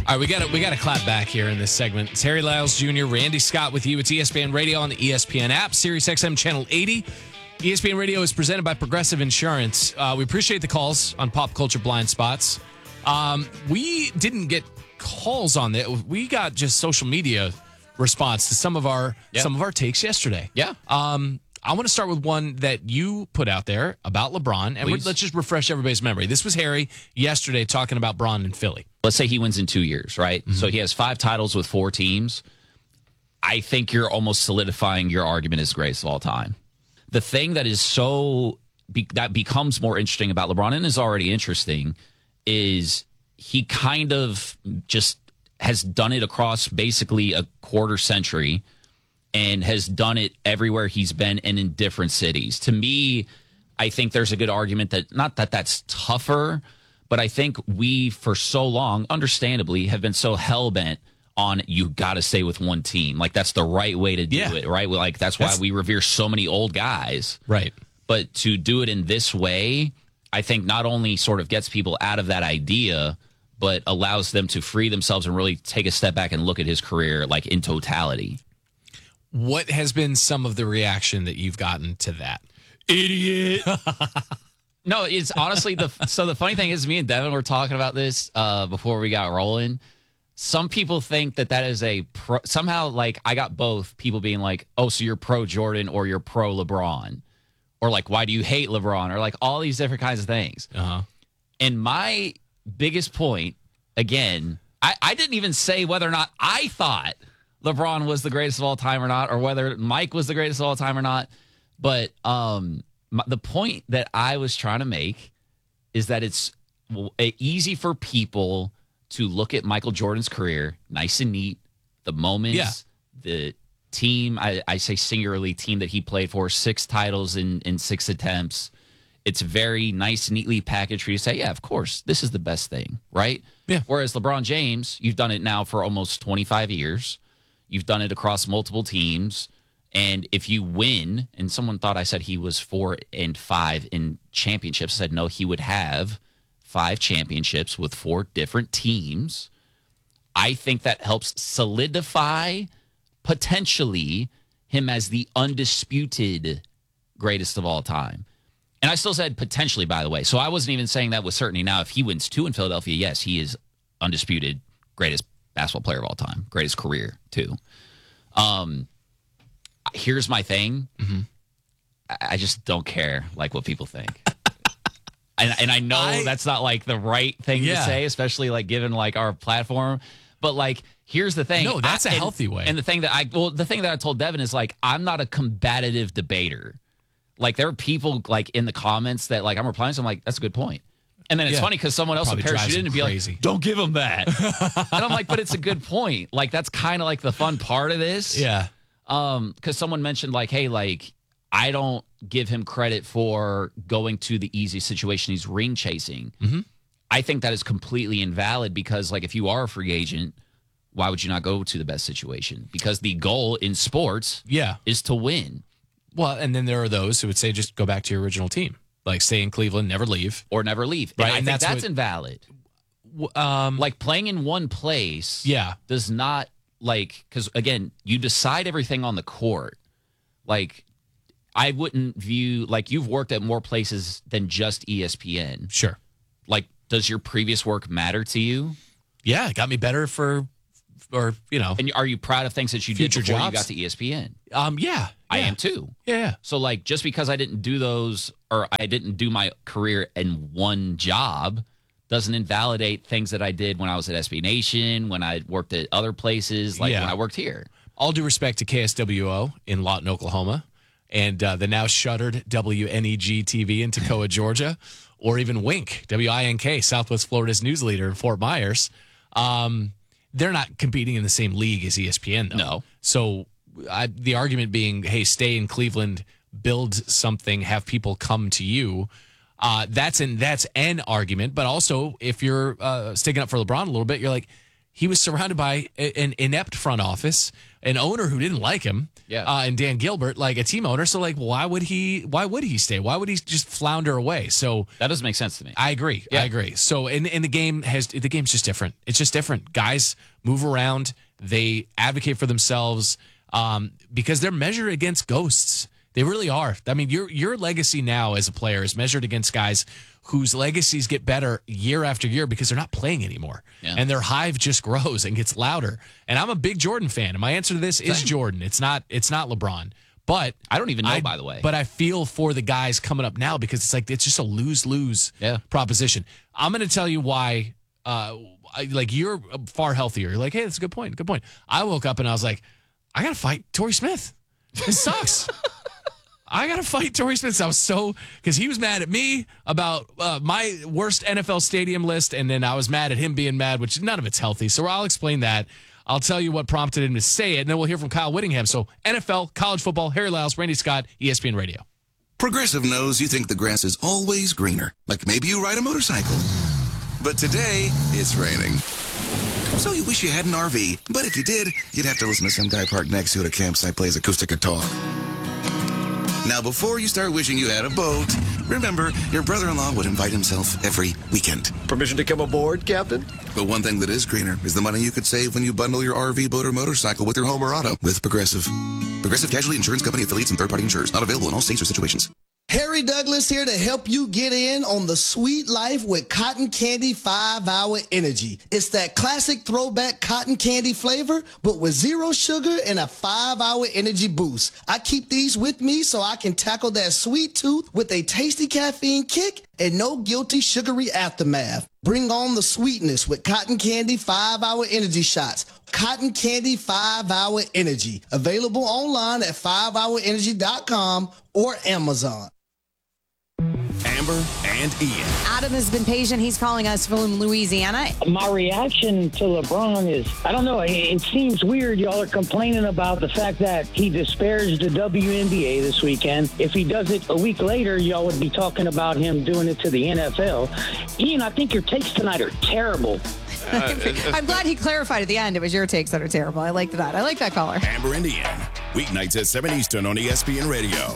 All right, we got to clap back here in this segment. It's Harry Lyles Jr., Randy Scott with you. It's ESPN Radio on the ESPN app, Sirius XM Channel 80. ESPN Radio is presented by Progressive Insurance. We appreciate the calls on Pop Culture Blind Spots. We didn't get calls on that. We got just social media response to some of our takes yesterday. Yeah. I want to start with one that you put out there about LeBron, and let's just refresh everybody's memory. This was Harry yesterday talking about Bron in Philly. Let's say he wins in 2 years, right? Mm-hmm. So he has 5 titles with 4 teams. I think you're almost solidifying your argument as greatest of all time. The thing that is that becomes more interesting about LeBron, and is already interesting, is he kind of just has done it across basically a quarter century and has done it everywhere he's been and in different cities. To me, I think there's a good argument that, not that that's tougher, but I think we, for so long, understandably, have been so hell-bent on you got to stay with one team. Like, that's the right way to do it, right? Like, that's why we revere so many old guys. Right. But to do it in this way, I think not only sort of gets people out of that idea, but allows them to free themselves and really take a step back and look at his career, like, in totality. What has been some of the reaction that you've gotten to that? Idiot. No, it's honestly the funny thing is, me and Devin were talking about this before we got rolling. Some people think that is somehow, like, I got both people being like, oh, so you're pro Jordan or you're pro LeBron, or like, why do you hate LeBron, or like all these different kinds of things. And my biggest point, again, I didn't even say whether or not I thought LeBron was the greatest of all time or not, or whether Mike was the greatest of all time or not. But the point that I was trying to make is that it's easy for people to look at Michael Jordan's career, nice and neat, the moments, the team, I say singularly team that he played for, 6 titles in 6 attempts. It's very nice, neatly packaged for you to say, yeah, of course, this is the best thing, right? Yeah. Whereas LeBron James, you've done it now for almost 25 years. You've done it across multiple teams. And if you win, and someone thought I said he was 4 and 5 in championships, I said no, he would have 5 championships with 4 different teams. I think that helps solidify potentially him as the undisputed greatest of all time. And I still said potentially, by the way. So I wasn't even saying that with certainty. Now, if he wins 2 in Philadelphia, yes, he is undisputed greatest basketball player of all time, greatest career too. Here's my thing. Mm-hmm. I just don't care like what people think. and I know that's not like the right thing to say, especially like given like our platform. But like, here's the thing. No, that's a healthy way. And the thing that I told Devin is like, I'm not a combative debater. Like, there are people like in the comments that like I'm replying to, I'm like, that's a good point. And then it's funny because someone else will parachute in and be crazy. Like, don't give him that. And I'm like, but it's a good point. Like, that's kind of like the fun part of this. Yeah. Because someone mentioned like, hey, like, I don't give him credit for going to the easy situation he's ring chasing. Mm-hmm. I think that is completely invalid because, like, if you are a free agent, why would you not go to the best situation? Because the goal in sports is to win. Well, and then there are those who would say just go back to your original team. Like, stay in Cleveland, never leave. Or never leave. Right? And I think that's invalid. Like, playing in one place does not, like, because, again, you decide everything on the court. Like, I wouldn't view, like, you've worked at more places than just ESPN. Sure. Like, does your previous work matter to you? Yeah, it got me better And are you proud of things that you did before you got to ESPN? Yeah. I am too. Yeah. So, like, just because I didn't do those, or I didn't do my career in one job, doesn't invalidate things that I did when I was at SB Nation, when I worked at other places, like when I worked here. All due respect to KSWO in Lawton, Oklahoma, and the now shuttered WNEG TV in Toccoa, Georgia, or even Wink, WINK, Southwest Florida's news leader in Fort Myers. They're not competing in the same league as ESPN, though. No. So the argument being, hey, stay in Cleveland, build something, have people come to you. That's an argument. But also, if you're sticking up for LeBron a little bit, you're like, he was surrounded by an inept front office, an owner who didn't like him, and Dan Gilbert, like a team owner. So, like, why would he stay? Why would he just flounder away? So that doesn't make sense to me. I agree. Yeah. I agree. So, and the game's just different. It's just different. Guys move around. They advocate for themselves because they're measured against ghosts. They really are. I mean, your legacy now as a player is measured against guys whose legacies get better year after year because they're not playing anymore. Yeah. And their hive just grows and gets louder. And I'm a big Jordan fan. And my answer to this is Jordan. It's not LeBron. But I don't even know, by the way. But I feel for the guys coming up now because it's just a lose-lose proposition. I'm going to tell you why. You're far healthier. You're like, hey, that's a good point. Good point. I woke up and I was like, I got to fight Torrey Smith. This sucks. I got to fight Torrey Smith. I was because he was mad at me about my worst NFL stadium list, and then I was mad at him being mad, which none of it's healthy. So I'll explain that. I'll tell you what prompted him to say it, and then we'll hear from Kyle Whittingham. So NFL, college football, Harry Lyles, Randy Scott, ESPN Radio. Progressive knows you think the grass is always greener, like maybe you ride a motorcycle. But today, it's raining. So you wish you had an RV, but if you did, you'd have to listen to some guy parked next to you at a campsite plays acoustic guitar. Now, before you start wishing you had a boat, remember, your brother-in-law would invite himself every weekend. Permission to come aboard, Captain? But one thing that is greener is the money you could save when you bundle your RV, boat, or motorcycle with your home or auto with Progressive. Progressive Casualty Insurance Company affiliates and third-party insurers. Not available in all states or situations. Harry Douglas here to help you get in on the sweet life with Cotton Candy 5-Hour Energy. It's that classic throwback cotton candy flavor, but with 0 sugar and a 5-hour energy boost. I keep these with me so I can tackle that sweet tooth with a tasty caffeine kick and no guilty sugary aftermath. Bring on the sweetness with Cotton Candy 5-Hour Energy Shots. Cotton Candy 5-Hour Energy. Available online at 5hourenergy.com or Amazon. Amber and Ian. Adam has been patient. He's calling us from Louisiana. My reaction to LeBron is, I don't know, it seems weird y'all are complaining about the fact that he disparaged the WNBA this weekend. If he does it a week later, y'all would be talking about him doing it to the NFL. Ian, I think your takes tonight are terrible. I'm glad he clarified at the end. It was your takes that are terrible. I like that. I like that caller. Amber and Ian. Weeknights at 7 Eastern on ESPN Radio.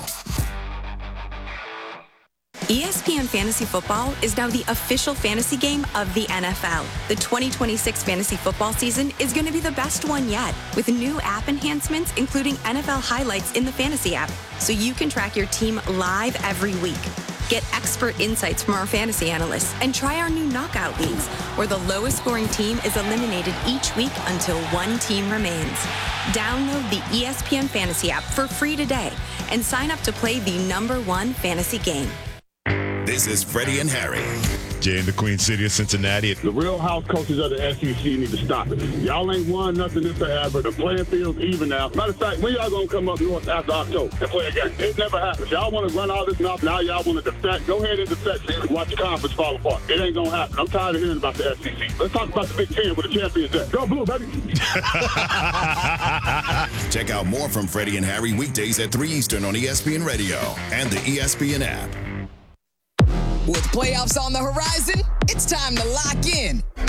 ESPN Fantasy Football is now the official fantasy game of the NFL. The 2026 fantasy football season is going to be the best one yet, with new app enhancements, including NFL highlights in the fantasy app, so you can track your team live every week. Get expert insights from our fantasy analysts and try our new knockout leagues, where the lowest scoring team is eliminated each week until one team remains. Download the ESPN Fantasy app for free today and sign up to play the #1 fantasy game. This is Freddie and Harry. Jay in the Queen City of Cincinnati. The real house coaches of the SEC need to stop it. Y'all ain't won nothing this forever. The playing field's even now. Matter of fact, when y'all gonna come up north after October and play a game? It never happens. Y'all want to run all this mouth. Now y'all want to defect. Go ahead and defect and watch the conference fall apart. It ain't gonna happen. I'm tired of hearing about the SEC. Let's talk about the Big Ten with the champions there. Go Blue, baby. Check out more from Freddie and Harry weekdays at 3 Eastern on ESPN Radio and the ESPN app. With playoffs on the horizon, it's time to lock in